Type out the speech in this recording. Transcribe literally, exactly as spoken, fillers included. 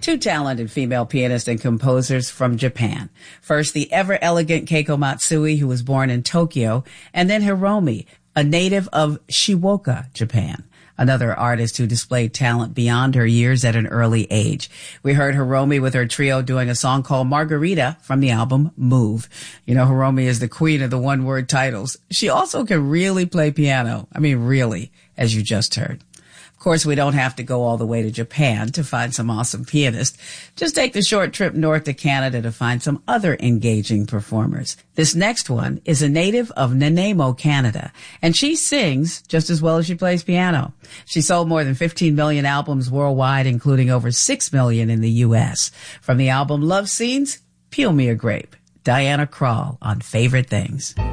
Two talented female pianists and composers from Japan. First, the ever-elegant Keiko Matsui, who was born in Tokyo, and then Hiromi, a native of Shizuoka, Japan. Another artist who displayed talent beyond her years at an early age. We heard Hiromi with her trio doing a song called Margarita from the album Move. You know, Hiromi is the queen of the one-word titles. She also can really play piano. I mean, really, as you just heard. Of course, we don't have to go all the way to Japan to find some awesome pianists. Just take the short trip north to Canada to find some other engaging performers. This next one is a native of Nanaimo, Canada, and she sings just as well as she plays piano. She sold more than fifteen million albums worldwide, including over six million in the U S. From the album Love Scenes, Peel Me a Grape, Diana Krall on Favorite Things.